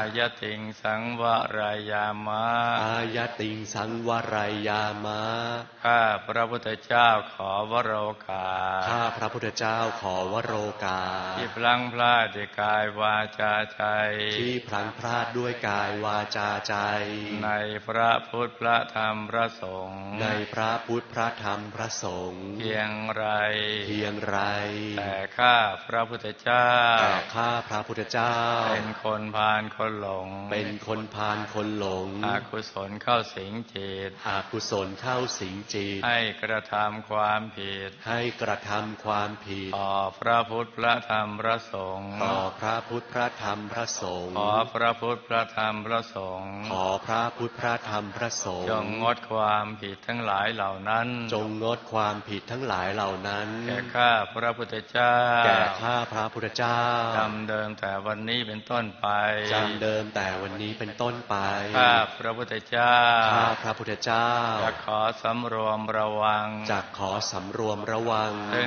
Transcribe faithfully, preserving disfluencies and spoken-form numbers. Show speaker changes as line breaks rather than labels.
ายติงสังวรายามะ
อายติงสังวรายามะ
ข้าพระพุทธเจ้าขอวโรกาส
ข้าพระพุทธเจ้าขอวโรกาส
ที่พลังพลาดด้วยกายวาจาใจ
ที่พลังพลาดด้วยกายวาจาใจ
ในพระพุทธพระธรรมพระสงฆ์
ในพระพุทธพระธรรมพระสงฆ์
เพียงไร
เพียงไร
แต่ข้าพระพุทธเจ้า
แต่ข้าพระพุทธเจ้า
เป็นคนพาลคนหลง
เป็นคนพาลคนหลง
อกุศลเข้าสิงจิต
อกุศลเข้าสิงจิต
ให้กระทำความผิด
ให้กระทำความผิด
ต่อพระพุทธพระธรรมพระสงฆ์
ต่อพระพุทธพระธรรมพระสงฆ์
ขอพระพุทธพระธรรมพระสงฆ์
ขอพระพุทธพระธรรมพระสงฆ์
จงงดความผิดทั้งหลายเหล่านั้น
จงงดความผิดทั้งหลายเหล่านั้น
แก่ข้าพระพุทธเจ้า
แก่ข้าพระพุทธเจ้า
จำเดิมแต่วันนี้เป็นต้นไป
จำเดิมแต่วันนี้เป็นต้นไป
ข้าพระพุทธเจ้า
ข้าพระพุทธเจ้า
จะขอสำรวมระวัง
จะขอสำรวมระวัง
ซึ่ง